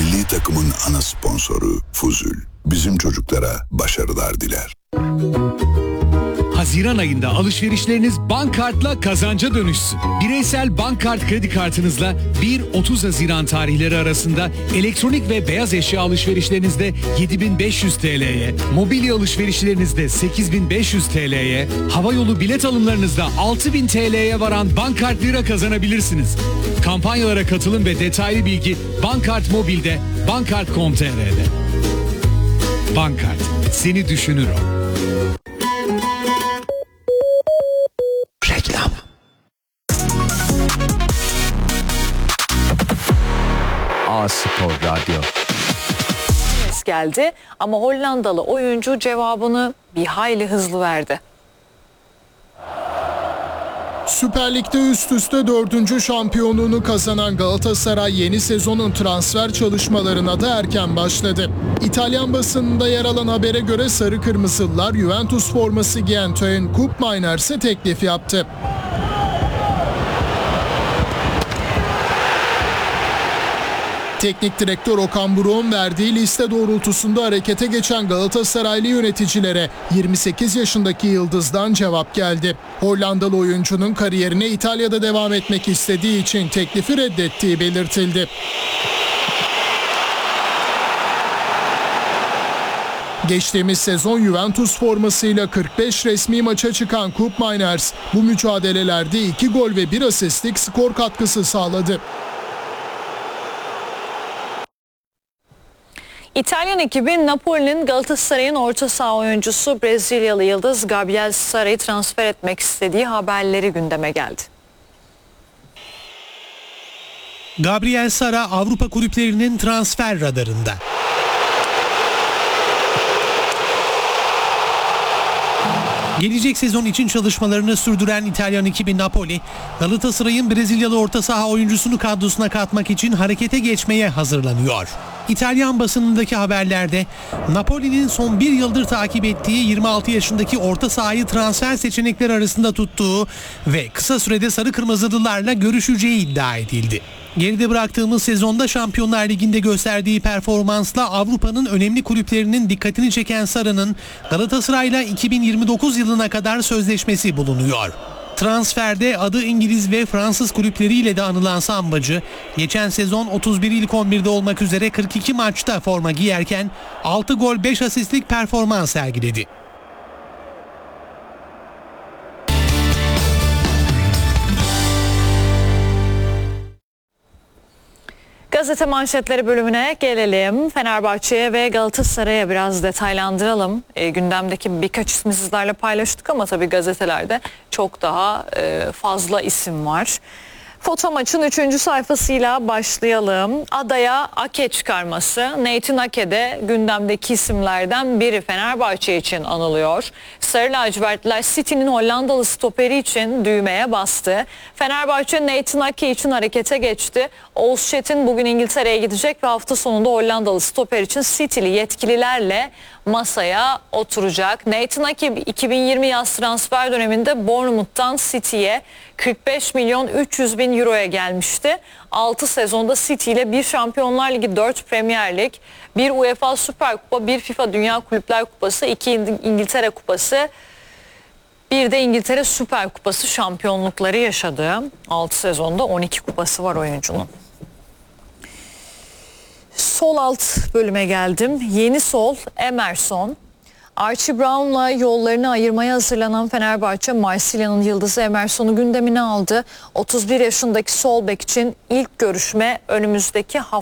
Milli takımın ana sponsoru Fuzul. Bizim çocuklara başarılar diler. Haziran ayında alışverişleriniz Bankart'la kazanca dönüşsün. Bireysel Bankart kredi kartınızla 1-30 Haziran tarihleri arasında elektronik ve beyaz eşya alışverişlerinizde 7.500 TL'ye, mobilya alışverişlerinizde 8.500 TL'ye, havayolu bilet alımlarınızda 6.000 TL'ye varan Bankart lira kazanabilirsiniz. Kampanyalara katılın ve detaylı bilgi Bankart Mobil'de, bankart.com.tr'de. Bankart, seni düşünür o. Reklam. A-Spor Radyo. Geldi ama Hollandalı oyuncu cevabını bir hayli hızlı verdi. Süper Lig'de üst üste 4. şampiyonluğunu kazanan Galatasaray yeni sezonun transfer çalışmalarına da erken başladı. İtalyan basınında yer alan habere göre Sarı Kırmızılılar Juventus forması giyen Teun Koopmeiners'e teklif yaptı. Teknik direktör Okan Buruk'un verdiği liste doğrultusunda harekete geçen Galatasaraylı yöneticilere 28 yaşındaki yıldızdan cevap geldi. Hollandalı oyuncunun kariyerine İtalya'da devam etmek istediği için teklifi reddettiği belirtildi. Geçtiğimiz sezon Juventus formasıyla 45 resmi maça çıkan Koopmeiners bu mücadelelerde 2 gol ve 1 asistlik skor katkısı sağladı. İtalyan ekibi Napoli'nin Galatasaray'ın orta saha oyuncusu Brezilyalı yıldız Gabriel Sara'yı transfer etmek istediği haberleri gündeme geldi. Gabriel Sara Avrupa kulüplerinin transfer radarında. Gelecek sezon için çalışmalarını sürdüren İtalyan ekibi Napoli, Galatasaray'ın Brezilyalı orta saha oyuncusunu kadrosuna katmak için harekete geçmeye hazırlanıyor. İtalyan basınındaki haberlerde Napoli'nin son bir yıldır takip ettiği 26 yaşındaki orta sahayı transfer seçenekleri arasında tuttuğu ve kısa sürede sarı kırmızılılarla görüşeceği iddia edildi. Geride bıraktığımız sezonda Şampiyonlar Ligi'nde gösterdiği performansla Avrupa'nın önemli kulüplerinin dikkatini çeken Sara'nın Galatasaray'la 2029 yılına kadar sözleşmesi bulunuyor. Transferde adı İngiliz ve Fransız kulüpleriyle de anılan Sambacı, geçen sezon 31 ilk 11'de olmak üzere 42 maçta forma giyerken 6 gol 5 asistlik performans sergiledi. Gazete manşetleri bölümüne gelelim. Fenerbahçe'ye ve Galatasaray'a biraz detaylandıralım. Gündemdeki birkaç ismi sizlerle paylaştık ama tabii gazetelerde çok daha fazla isim var. Foto maçın 3. sayfasıyla başlayalım. Adaya Ake çıkarması. Nathan Ake de gündemdeki isimlerden biri, Fenerbahçe için anılıyor. Sarı lacivertliler City'nin Hollandalı stoperi için düğmeye bastı. Fenerbahçe Nathan Ake için harekete geçti. Oğuz Çetin bugün İngiltere'ye gidecek ve hafta sonunda Hollandalı stoper için City'li yetkililerle masaya oturacak. Nathan Ake 2020 yaz transfer döneminde Bournemouth'tan City'ye 45 milyon 300 bin euroya gelmişti. 6 sezonda City ile bir Şampiyonlar Ligi, 4 Premier Lig, bir UEFA Süper Kupa, bir FIFA Dünya Kulüpler Kupası, 2 İngiltere Kupası, bir de İngiltere Süper Kupası şampiyonlukları yaşadı. 6 sezonda 12 kupası var oyuncunun. Sol alt bölüme geldim. Yeni sol Emerson. Archie Brown'la yollarını ayırmaya hazırlanan Fenerbahçe, Marsilya'nın yıldızı Emerson'u gündemine aldı. 31 yaşındaki sol bek için ilk görüşme önümüzdeki hafta